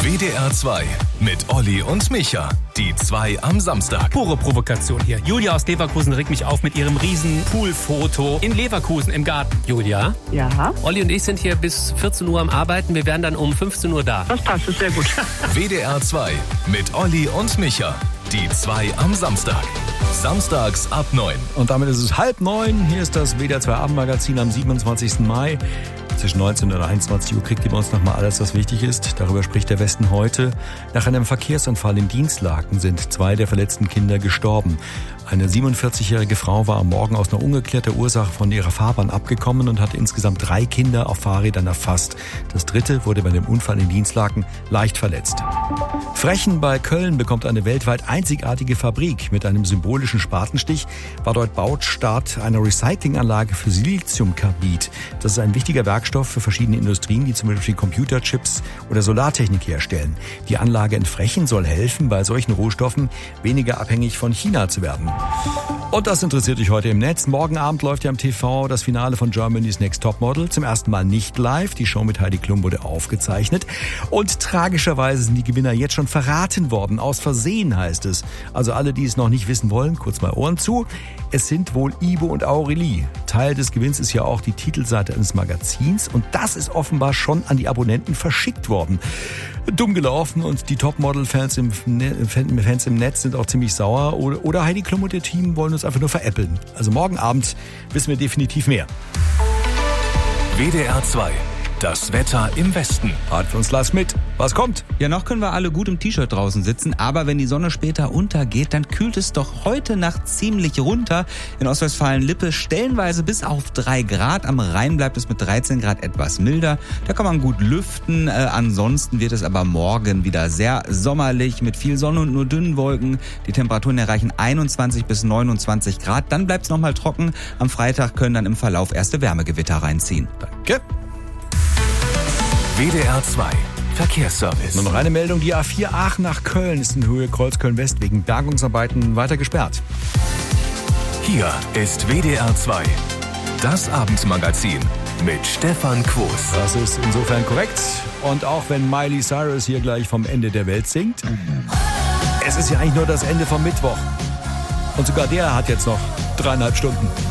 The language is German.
WDR 2 mit Olli und Micha. Die 2 am Samstag. Pure Provokation hier. Julia aus Leverkusen regt mich auf mit ihrem riesen Poolfoto in Leverkusen im Garten. Julia? Ja. Olli und ich sind hier bis 14 Uhr am Arbeiten. Wir wären dann um 15 Uhr da. Das passt, ist sehr gut. WDR 2 mit Olli und Micha. Die 2 am Samstag. Samstags ab 9. Und damit ist es 8:30. Hier ist das WDR 2 Abendmagazin am 27. Mai. Zwischen 19 und 21 Uhr kriegt ihr bei uns nochmal alles, was wichtig ist. Darüber spricht der Westen heute. Nach einem Verkehrsunfall in Dinslaken sind 2 der verletzten Kinder gestorben. Eine 47-jährige Frau war am Morgen aus einer ungeklärten Ursache von ihrer Fahrbahn abgekommen und hatte insgesamt 3 Kinder auf Fahrrädern erfasst. Das 3. wurde bei dem Unfall in Dinslaken leicht verletzt. Frechen bei Köln bekommt eine weltweit einzigartige Fabrik. Mit einem symbolischen Spatenstich war dort Baustart einer Recyclinganlage für Siliziumkarbid. Das ist ein wichtiger Werkstoff für verschiedene Industrien, die zum Beispiel Computerchips oder Solartechnik herstellen. Die Anlage in Frechen soll helfen, bei solchen Rohstoffen weniger abhängig von China zu werden. Und das interessiert dich heute im Netz. Morgen Abend läuft ja am TV das Finale von Germany's Next Topmodel. Zum ersten Mal nicht live. Die Show mit Heidi Klum wurde aufgezeichnet. Und tragischerweise sind die Gewinner jetzt schon verraten worden. Aus Versehen heißt es. Also alle, die es noch nicht wissen wollen, kurz mal Ohren zu. Es sind wohl Ibo und Aurelie. Teil des Gewinns ist ja auch die Titelseite eines Magazins. Und das ist offenbar schon an die Abonnenten verschickt worden. Dumm gelaufen und die Topmodel-Fans im Netz sind auch ziemlich sauer. Oder Heidi Klum und ihr Team wollen uns einfach nur veräppeln. Also morgen Abend wissen wir definitiv mehr. WDR 2. Das Wetter im Westen. Hat für uns Lars mit. Was kommt? Ja, noch können wir alle gut im T-Shirt draußen sitzen, aber wenn die Sonne später untergeht, dann kühlt es doch heute Nacht ziemlich runter. In Ostwestfalen-Lippe stellenweise bis auf 3 Grad. Am Rhein bleibt es mit 13 Grad etwas milder. Da kann man gut lüften. Ansonsten wird es aber morgen wieder sehr sommerlich mit viel Sonne und nur dünnen Wolken. Die Temperaturen erreichen 21 bis 29 Grad. Dann bleibt es nochmal trocken. Am Freitag können dann im Verlauf erste Wärmegewitter reinziehen. Danke. WDR 2 Verkehrsservice. Nur noch eine Meldung. Die A4 Aachen nach Köln ist in Höhe Kreuzköln-West wegen Bergungsarbeiten weiter gesperrt. Hier ist WDR 2. Das Abendmagazin mit Stefan Quos. Das ist insofern korrekt. Und auch wenn Miley Cyrus hier gleich vom Ende der Welt singt, es ist ja eigentlich nur das Ende vom Mittwoch. Und sogar der hat jetzt noch 3,5 Stunden.